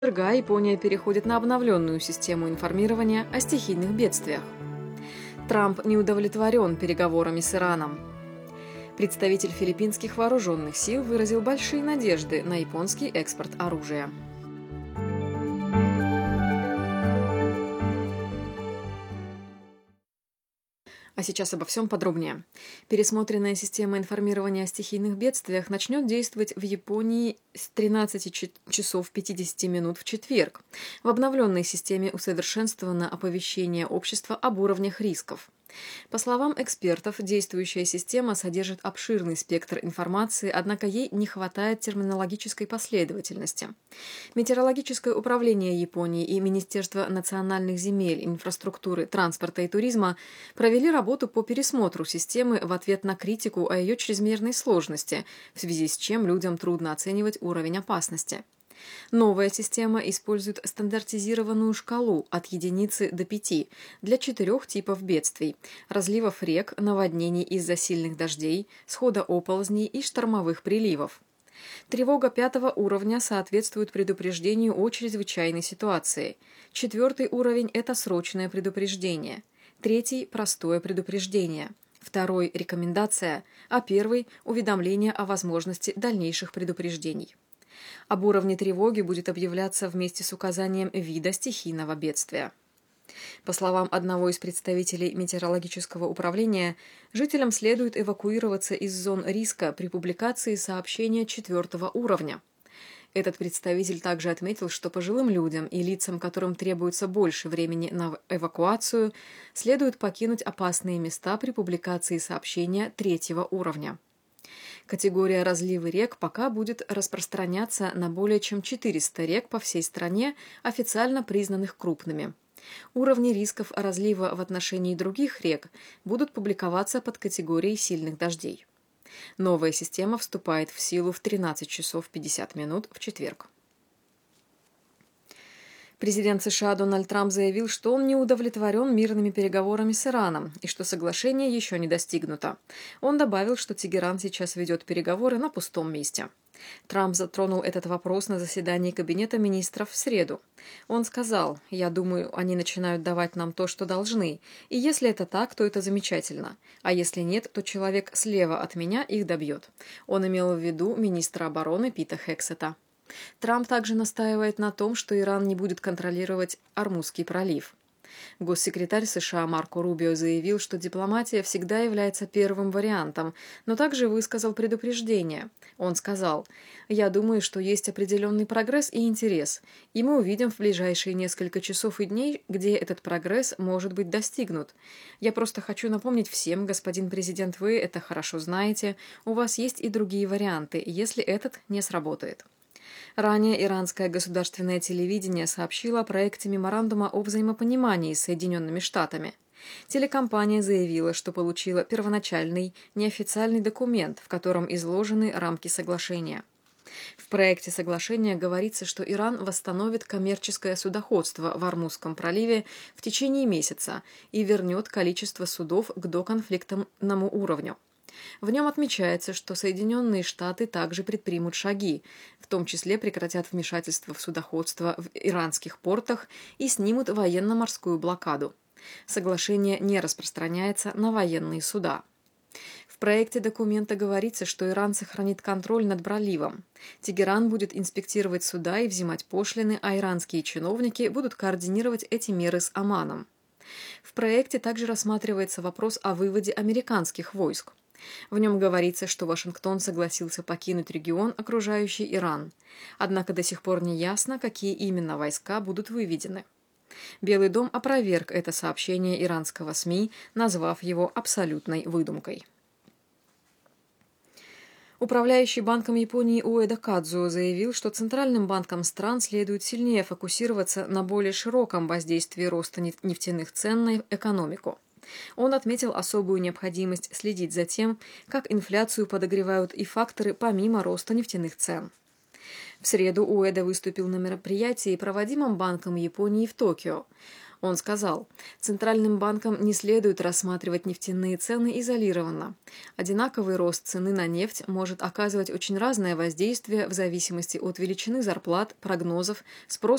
четверга Япония переходит на обновленную систему информирования о стихийных бедствиях. Трамп не удовлетворен переговорами с Ираном. Представитель филиппинских вооруженных сил выразил большие надежды на японский экспорт оружия. А сейчас обо всем подробнее. Пересмотренная система информирования о стихийных бедствиях начнет действовать в Японии с 13 часов 50 минут в четверг. В обновленной системе усовершенствовано оповещение общества об уровнях рисков. По словам экспертов, действующая система содержит обширный спектр информации, однако ей не хватает терминологической последовательности. Метеорологическое управление Японии и Министерство национальных земель, инфраструктуры, транспорта и туризма провели работу по пересмотру системы в ответ на критику о ее чрезмерной сложности, в связи с чем людям трудно оценивать уровень опасности. Новая система использует стандартизированную шкалу от единицы до 5 для 4 типов бедствий: разливов рек, наводнений из-за сильных дождей, схода оползней и штормовых приливов. Тревога 5-го уровня соответствует предупреждению о чрезвычайной ситуации. 4-й уровень – это срочное предупреждение. 3-й – простое предупреждение. 2-й – рекомендация, а 1-й – уведомление о возможности дальнейших предупреждений. Об уровне тревоги будет объявляться вместе с указанием вида стихийного бедствия. По словам одного из представителей метеорологического управления, жителям следует эвакуироваться из зон риска при публикации сообщения 4-го уровня. Этот представитель также отметил, что пожилым людям и лицам, которым требуется больше времени на эвакуацию, следует покинуть опасные места при публикации сообщения 3-го уровня. Категория разливы рек пока будет распространяться на более чем 400 рек по всей стране, официально признанных крупными. Уровни рисков разлива в отношении других рек будут публиковаться под категорией сильных дождей. Новая система вступает в силу в 13 часов 50 минут в четверг. Президент США Дональд Трамп заявил, что он не удовлетворен мирными переговорами с Ираном и что соглашение еще не достигнуто. Он добавил, что Тегеран сейчас ведет переговоры на пустом месте. Трамп затронул этот вопрос на заседании Кабинета министров в среду. Он сказал: «Я думаю, они начинают давать нам то, что должны, и если это так, то это замечательно, а если нет, то человек слева от меня их добьет». Он имел в виду министра обороны Пита Хексета. Трамп также настаивает на том, что Иран не будет контролировать Ормузский пролив. Госсекретарь США Марко Рубио заявил, что дипломатия всегда является первым вариантом, но также высказал предупреждение. Он сказал: «Я думаю, что есть определенный прогресс и интерес, и мы увидим в ближайшие несколько часов и дней, где этот прогресс может быть достигнут. Я просто хочу напомнить всем, господин президент, вы это хорошо знаете, у вас есть и другие варианты, если этот не сработает». Ранее иранское государственное телевидение сообщило о проекте меморандума о взаимопонимании с Соединенными Штатами. Телекомпания заявила, что получила первоначальный, неофициальный документ, в котором изложены рамки соглашения. В проекте соглашения говорится, что Иран восстановит коммерческое судоходство в Ормузском проливе в течение месяца и вернет количество судов к доконфликтному уровню. В нем отмечается, что Соединенные Штаты также предпримут шаги, в том числе прекратят вмешательство в судоходство в иранских портах и снимут военно-морскую блокаду. Соглашение не распространяется на военные суда. В проекте документа говорится, что Иран сохранит контроль над проливом. Тегеран будет инспектировать суда и взимать пошлины, а иранские чиновники будут координировать эти меры с Оманом. В проекте также рассматривается вопрос о выводе американских войск. В нем говорится, что Вашингтон согласился покинуть регион, окружающий Иран. Однако до сих пор не ясно, какие именно войска будут выведены. Белый дом опроверг это сообщение иранского СМИ, назвав его абсолютной выдумкой. Управляющий банком Японии Уэда Кадзуо заявил, что центральным банкам стран следует сильнее фокусироваться на более широком воздействии роста нефтяных цен на экономику. Он отметил особую необходимость следить за тем, как инфляцию подогревают и факторы помимо роста нефтяных цен. В среду Уэда выступил на мероприятии, проводимом Банком Японии в Токио. Он сказал: «Центральным банкам не следует рассматривать нефтяные цены изолированно. Одинаковый рост цены на нефть может оказывать очень разное воздействие в зависимости от величины зарплат, прогнозов, спроса